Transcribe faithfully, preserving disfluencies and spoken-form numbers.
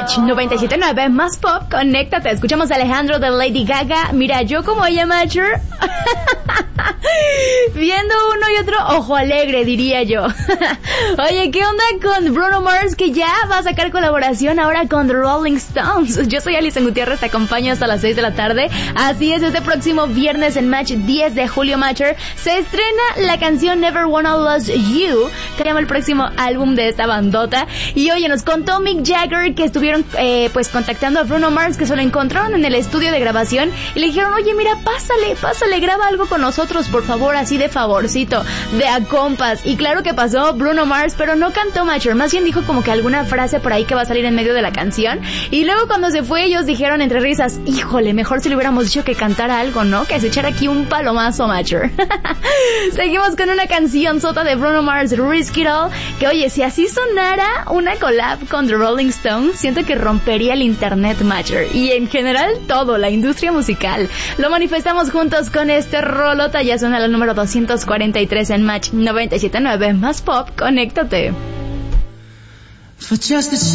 Match noventa y siete punto nueve más pop, conéctate. Escuchamos a Alejandro de Lady Gaga. Mira, yo como ella, Matcher, viendo uno y otro, ojo alegre, diría yo. Oye, ¿qué onda con Bruno Mars, que ya va a sacar colaboración ahora con The Rolling Stones? Yo soy Alison Gutiérrez, te acompaño hasta las seis de la tarde. Así es, este próximo viernes en Match diez de julio, Matcher, se estrena la canción Never Wanna Lose You, que llama el próximo álbum de esta bandota. Y oye, nos contó Mick Jagger que estuvieron eh, pues contactando a Bruno Mars, que se lo encontraron en el estudio de grabación y le dijeron, oye, mira, pásale, pásale, graba algo con nosotros, por favor, así de favorcito, de a compas. Y claro que pasó Bruno Mars, pero no cantó, Matcher, más bien dijo como que alguna frase por ahí que va a salir en medio de la canción. Y luego cuando se fue, ellos dijeron entre risas, híjole, mejor si le hubiéramos dicho que cantara algo, ¿no? Que se echara aquí un palomazo, Matcher. Seguimos con una canción sota de Bruno Mars, Risk It All, que oye, si así sonara una collab con The Rolling Stones, siento que rompería el internet, Matcher, y en general todo, la industria musical. Lo manifestamos juntos con este rolota, ya suena la número doscientos cuarenta y tres en Match noventa y siete punto nueve más pop, conéctate.